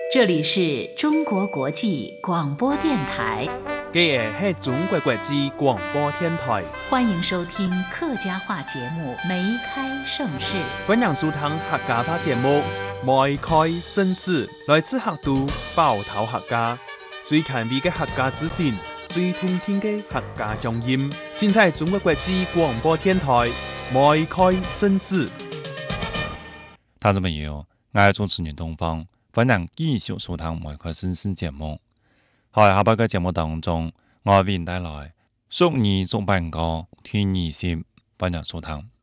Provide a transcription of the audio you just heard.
这里是中国国际广播电台， 这个是中国国际广播电台， 欢迎收听客家话节目《梅开盛世》。 欢迎收听客家话节目《梅开盛世》，来自客都包头客家，最前卫的客家资讯，最通听的客家乡音，尽在中国国际广播电台《梅开盛世》。 听众朋友，我係主持人東方，歡迎繼續收聽《梅開盛世》節目。喺下半個節目當中，我為您帶來《淑女作伴歌》天意線，歡迎收聽。